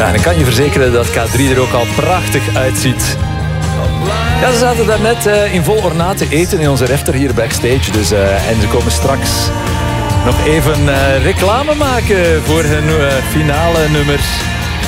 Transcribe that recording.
Nou, dan kan je verzekeren dat K3 er ook al prachtig uitziet. Ja, ze zaten daarnet in vol ornaat te eten in onze refter hier backstage. Dus, en ze komen straks nog even reclame maken voor hun finale nummers.